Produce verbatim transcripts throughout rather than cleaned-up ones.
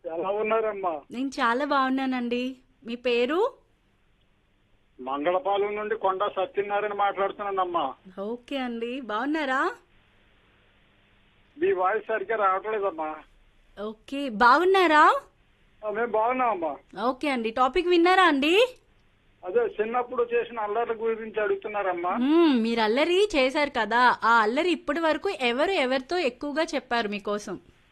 ఎలా ఉన్నారమ్మా? నేను చాలా బాగున్నానండి. మీ పేరు? మంగళపాలెం నుండి కొండ సత్యనారాయణ మాట్లాడుతున్నానమ్మా. ఓకే అండి, బాగున్నారా? మీ వాయిస్ సరిగ్గా రావట్లేదమ్మా. ఓకే, బాగున్నారా? ఆ, మేము బాగున్నామమ్మా. ఓకే అండి, టాపిక్ విన్నారా అండి? అదే చిన్నప్పుడు చేసిన అల్లర్ల గురించి అడుగుతున్నారమ్మా. మ్మ్, మీరు అల్లరి చేశారు కదా, ఆ అల్లరి ఇప్పటి వరకు ఎవరు ఎవరితో ఎక్కువగా చెప్పారు మీకోసం?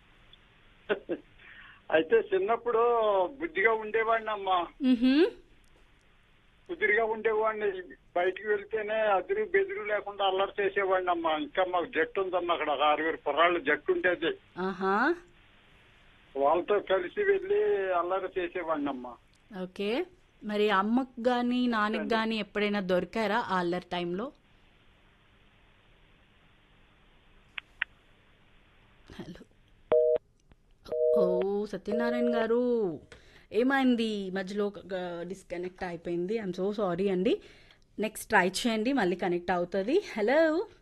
అయితే చిన్నప్పుడు బుద్ధిగా ఉండేవాడిని అమ్మా. మ్హూ. కుదిరిగా ఉండేవాడిని. బయటికి వెళ్తేనే అదురు బెదురు లేకుండా అల్లరి చేసేవాడిని అమ్మా. ఇంకా మాకు జట్టు ఉందమ్మా, అక్కడ ఒక ఆరుగురు కుర్రాళ్ళు జట్టు ఉండేది. ఆహా. వాళ్ళతో కలిసి వెళ్ళి అల్లరి చేసేవాడిని అమ్మా. ఓకే, మరి అమ్మకు గాని నాన్నకి గాని ఎప్పుడైనా దొరికారా ఆ అల్లరి టైంలో? హలో. ఓ సత్యనారాయణ గారు, ఏమైంది? మధ్యలో డిస్కనెక్ట్ అయిపోయింది. ఐఎమ్ సో సారీ అండి. నెక్స్ట్ ట్రై చేయండి, మళ్ళీ కనెక్ట్ అవుతుంది. హలో.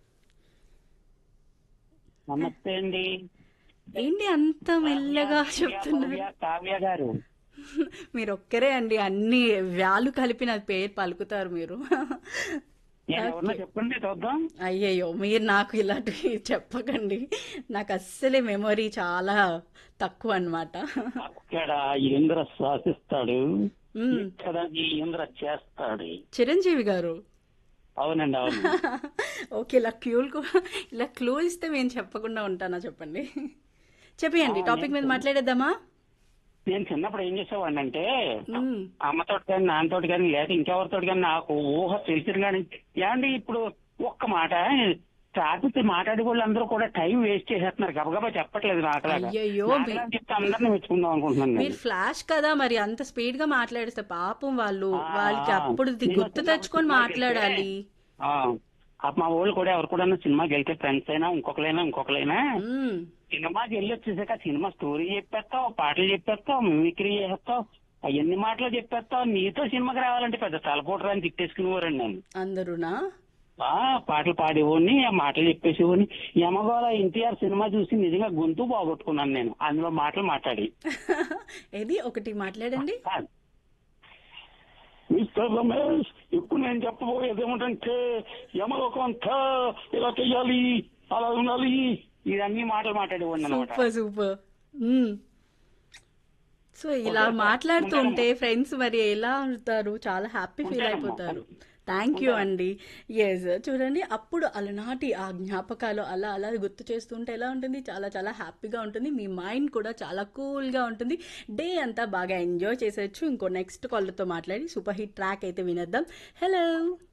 నమస్తే అండి. ఏంటి అంత మెల్లగా చెప్తున్నారు? కావ్య కావ్య గారు. మీరు ఒక్కరే అండి, అన్ని వ్యాలు కలిపి నా పేరు పలుకుతారు మీరు. నేను ఎవరన్నా చెప్పండి చూద్దాం. అయ్యయ్యో, మీరు నాకు ఇలాంటివి చెప్పకండి. నాకు అస్సలే మెమొరీ చాలా తక్కువ అన్నమాట. అక్కడ ఇంద్ర శాసిస్తాడు, మ్మ్. ఇక్కడ ఇంద్ర చేస్తాడు. చిరంజీవి గారు. అవునండి, అవును. ఓకే, ఇలా క్యూల్ ఇలా క్లూ ఇస్తే మేము చెప్పకుండా ఉంటానా చెప్పండి. చెప్పండి, ఆ, టాపిక్ మీద నేను- మాట్లాడేద్దామా? నేను చిన్నప్పుడు ఏం చేసేవాడిని అంటే మ్మ్. అమ్మతోటి కానీ నాన్నతోటి కానీ లేదా ఇంకెవరితోటి కానీ నాకు ఊహ తెలిసిన కానీ ఏమండి ఇప్పుడు ఒక్క మాట ట్రాఫిక్ మాట్లాడే వాళ్ళు అందరూ కూడా టైం వేస్ట్ చేసేస్తున్నారు, గబగబా చెప్పట్లేదు నాకులాగా. అయ్యయ్యో, మీ- నాకులాగా చెప్తే అందరినీ మెచ్చుకుందాం అనుకుంటున్నాను మీరు నేను. ఫ్లాష్ కదా, మరి అంత స్పీడ్ గా మాట్లాడిస్తే పాపం వాళ్ళు ఆ, వాళ్ళకి అప్పుడు ది- నేను గుర్తు చిన్నప్పుడు తెచ్చుకొని సినిమాకి మాట్లాడాలి. ఆ, అప్పుడు మా వాళ్ళు కూడా ఎవరు కూడా సినిమాకి వెళ్తే ఫ్రెండ్స్ అయినా ఇంకొకరైనా ఇంకొకరైనా మ్మ్. సినిమాకి వెళ్ళి వచ్చేసాక సినిమా స్టోరీ చెప్పేస్తావు, పాటలు చెప్పేస్తావు, మిమిక్రీ చేస్తావు, అవన్నీ మాటలు చెప్పేస్తావు. నీతో సినిమాకి రావాలంటే పెద్ద తలపోటరా అని తిట్టేసుకునేవారండి నేను. అందరునా? ఆ పాటలు పాడేవాడిని, ఆ మాటలు చెప్పేసేవాడిని. యమగోళ ఎన్టీఆర్ సినిమా చూసి నిజంగా గొంతు బాగొట్టుకున్నాను నేను అందులో మాటలు మాట్లాడి. ఏది ఒకటి మాట్లాడండి. కాదు. మిస్టర్ రమేష్, ఇప్పుడు నేను చెప్పబోయేది ఏమిటంటే యమలోకం అంతా ఇలా చెయ్యాలి, అలా ఉండాలి, ఇదన్నీ మాటలు మాట్లాడేవాడిని అనమాట. Super super. మ్మ్. సో ఇలా ఓకే, మాట్లాడుతూ ఉంటాను. ఉంటే ఫ్రెండ్స్ మరి ఎలా ఉంటారు, చాలా హ్యాపీ ఫీల్ ఉంటానమ్మా. అయిపోతారు. థ్యాంక్ యూ అండి. ఎస్, చూడండి అప్పుడు అలనాటి ఆ జ్ఞాపకాలు అలా అలా గుర్తు చేస్తుంటే ఎలా ఉంటుంది, చాలా చాలా హ్యాపీగా ఉంటుంది. మీ మైండ్ కూడా చాలా కూల్గా ఉంటుంది. డే అంతా బాగా ఎంజాయ్ చేసేయచ్చు. ఇంకో నెక్స్ట్ కాలర్తో మాట్లాడి సూపర్ హిట్ ట్రాక్ అయితే వినేద్దాం. హలో.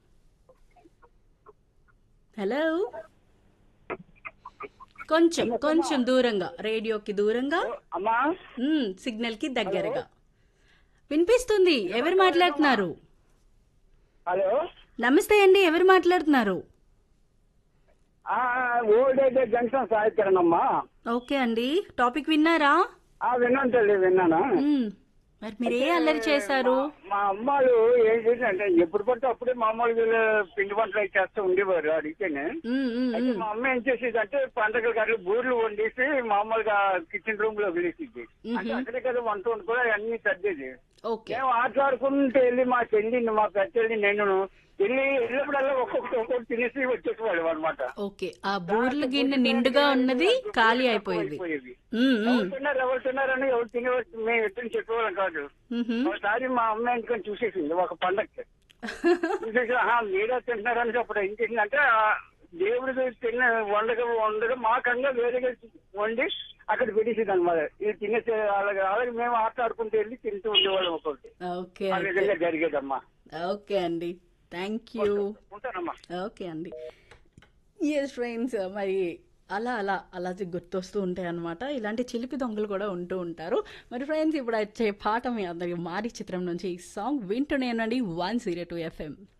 హలో. కొంచెం కొంచెం దూరంగా, రేడియోకి దూరంగా, అమ్మా, మ్మ్, సిగ్నల్ కి దగ్గరగా వినిపిస్తుంది. ఎవరు మాట్లాడుతున్నారు? హలో. నమస్తే అండి, ఎవరు మాట్లాడుతున్నారు? ఓల్డ్ ఏజ్ జంక్షన్ సాయికిరణ్ అమ్మా. ఓకే అండి, టాపిక్ విన్నారా? ఆ, విన్నాను తల్లి, విన్నాను. మ్మ్. మరి మీరు ఏ అల్లరి చేశారు? మా- మా అమ్మాలు ఏం చేసిందంటే ఎప్పుడు పడితే అప్పుడే మామూలుగా పిండి వంటలు అవి చేస్తూ ఉండేవారు అడిగితేనే. మ్మ్, మ్మ్, అయితే మ్మ్. మా అమ్మ ఏం చేసేది అంటే పండగల గారు బూర్లు వండేసి మామూలుగా కిచెన్ రూమ్ లో వేసేది. అంటే అక్కడే కదా వంట వండుకోవాలి, అన్ని సర్దేది. ఓకే. మేము ఆటలాడుకుంటూ వెళ్ళి మా చెల్లిని మా పెద్దల్ని నేను వెళ్ళి వెళ్ళినప్పుడల్లా ఒక్కొక్కటి ఒక్కొక్కటి తినేసి వచ్చేసేవాడు అనమాట. ఓకే, ఆ బూర్ల గిన్నె నిండుగా ఉన్నది ఖాళీ అయిపోయింది. మ్మ్, మ్మ్. ఎవరు తిన్నారు ఎవరు తిన్నారని ఎవరు తినేవారు మేము ఎత్తుని చెప్పేవాళ్ళం కాదు. మ్హూ. ఒకసారి మా అమ్మ ఇంటికొని చూసేసింది ఒక పండగకి. చూసేసి ఆహా మీరే తింటున్నారని అప్పుడు ఏం చేసిందంటే ఆ దేవుడికి తిన్న వండగా వండగా మాకంగా వేరేగా వండి అక్కడ పెట్టేసింది అనమాట. ఇది తినేసే అలాగే అలాగే మేము ఆట ఆడుకుంటూ వెళ్ళి తింటూ ఉండేవాళ్ళం ఒక్కొక్కటి. ఓకే ఆ అయితే. విధంగా జరిగేదమ్మా. ఓకే అండి, థ్యాంక్ యూ. ఉంటానమ్మా. ఓకే అండి. ఎస్ ఫ్రెండ్స్, మరి అలా అలా అలా గుర్తొస్తూ ఉంటాయి అనమాట. ఇలాంటి చిలిపి దొంగలు కూడా ఉంటూ ఉంటారు. మరి ఫ్రెండ్స్, ఇప్పుడు వచ్చే పాట మీ అందరికి మారి చిత్రం నుంచి ఈ సాంగ్ వింటూనే ఉండండి. One zero two FM.